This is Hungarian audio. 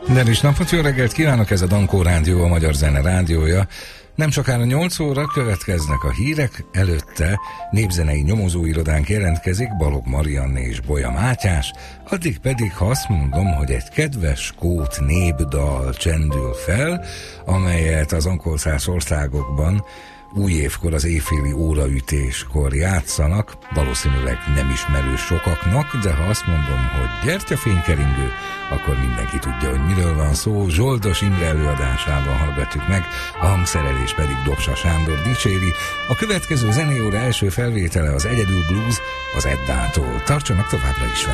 De is napot, jó reggelt kívánok, ez a Dankó Rádió, a Magyar Zene rádiója. Nem sokára 8 óra következnek a hírek, előtte népzenei nyomozóirodánk jelentkezik, Balogh Marianné és Bolya Mátyás, addig pedig, ha azt mondom, hogy egy kedves skót népdal csendül fel, amelyet az angolszász országokban új évkor az éjféli óraütéskor játszanak, valószínűleg nem ismerő sokaknak, de ha azt mondom, hogy gyertyafénykeringő, akkor mindenki tudja, hogy miről van szó. Zsoldos Imre előadásában hallgatjuk meg, a hangszerelés pedig Dobsa Sándor dicséri. A következő zenéóra első felvétele az Egyedül Blues az Eddától. Tartsanak továbbra is vele!